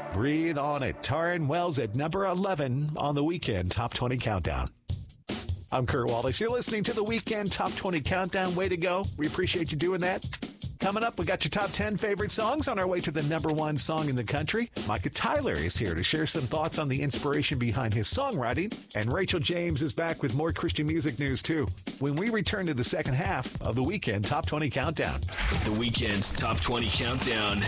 Breathe on it. Taryn Wells at number 11 on the Weekend Top 20 Countdown. I'm Kurt Wallace. You're listening to the Weekend Top 20 Countdown. Way to go. We appreciate you doing that. Coming up, we got your top 10 favorite songs on our way to the number one song in the country. Micah Tyler is here to share some thoughts on the inspiration behind his songwriting. And Rachel James is back with more Christian music news, too, when we return to the second half of the Weekend Top 20 Countdown. The Weekend's Top 20 Countdown.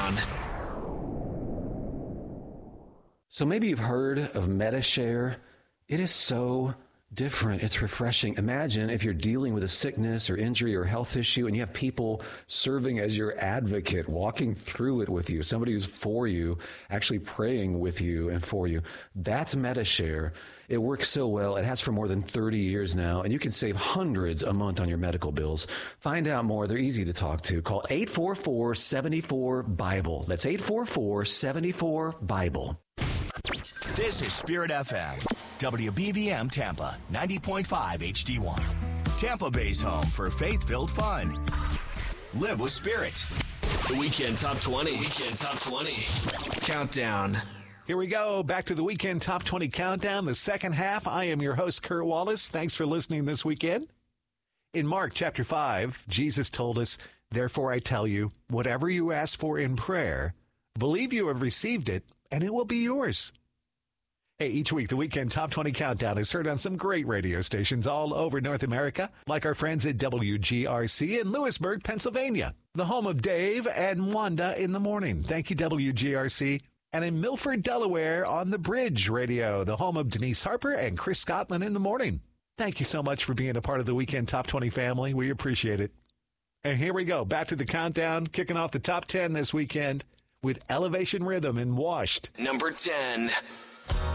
So maybe you've heard of Medi-Share. It is so different. It's refreshing. Imagine if you're dealing with a sickness or injury or health issue and you have people serving as your advocate, walking through it with you, somebody who's for you, actually praying with you and for you. That's Medi-Share. It works so well. It has for more than 30 years now, and you can save hundreds a month on your medical bills. Find out more. They're easy to talk to. Call 844-74-BIBLE. That's 844-74-BIBLE. This is Spirit FM. WBVM Tampa, 90.5 HD1. Tampa Bay's home for faith-filled fun. Live with Spirit. The Weekend Top 20. Countdown. Here we go. Back to the Weekend Top 20 Countdown, the second half. I am your host, Kurt Wallace. Thanks for listening this weekend. In Mark chapter 5, Jesus told us, "Therefore I tell you, whatever you ask for in prayer, believe you have received it, and it will be yours." Hey, each week, the Weekend Top 20 Countdown is heard on some great radio stations all over North America, like our friends at WGRC in Lewisburg, Pennsylvania, the home of Dave and Wanda in the morning. Thank you, WGRC. And in Milford, Delaware, on the Bridge Radio, the home of Denise Harper and Chris Scotland in the morning. Thank you so much for being a part of the Weekend Top 20 family. We appreciate it. And here we go, back to the countdown, kicking off the top 10 this weekend with Elevation Rhythm and Washed. Number 10.